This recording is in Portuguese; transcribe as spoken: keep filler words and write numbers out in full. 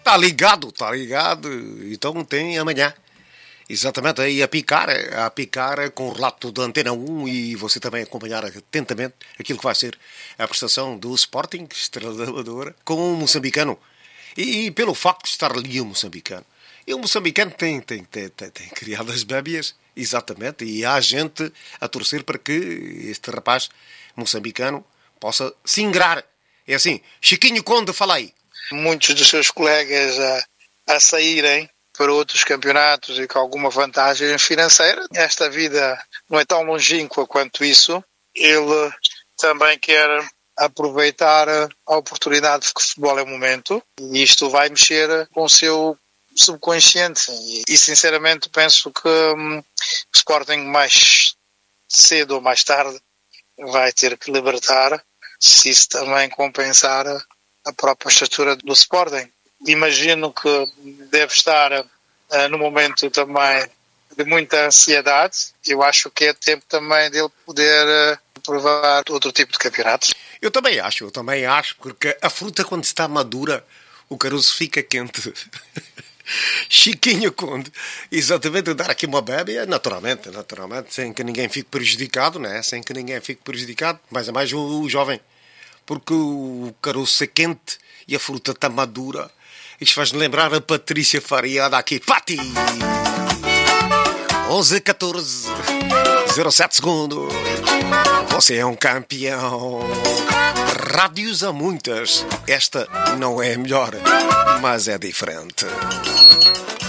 Tá ligado, tá ligado. Então tem amanhã. Exatamente, aí a picar, a picar com o relato da Antena um e você também acompanhar atentamente aquilo que vai ser a prestação do Sporting, Estrela da Amadora, com o moçambicano. E, e pelo facto de estar ali o moçambicano. E o moçambicano tem, tem, tem, tem, tem criado as bébias, exatamente, e há gente a torcer para que este rapaz moçambicano possa se ingrar. É assim, Chiquinho Conde, fala aí. Muitos dos seus colegas a, a saírem para outros campeonatos e com alguma vantagem financeira. Esta vida não é tão longínqua quanto isso. Ele também quer aproveitar a oportunidade que o futebol é o momento e isto vai mexer com o seu subconsciente e, e sinceramente penso que hum, o Sporting mais cedo ou mais tarde vai ter que libertar, se isso também compensar a própria estrutura do Sporting. Imagino que deve estar uh, no momento também de muita ansiedade. Eu acho que é tempo também dele poder uh, provar outro tipo de campeonatos. Eu também acho, eu também acho, porque a fruta quando está madura, o caroço fica quente. Chiquinho Conde, exatamente, dar aqui uma bébia, naturalmente, naturalmente, sem que ninguém fique prejudicado, né? Sem que ninguém fique prejudicado, mas é mais o, o jovem, porque o caroço é quente e a fruta está madura. Isto faz-me lembrar a Patrícia Faria daqui. Pati! onze, catorze, zero sete segundos. Você é um campeão. Rádios há muitas. Esta não é a melhor, mas é diferente.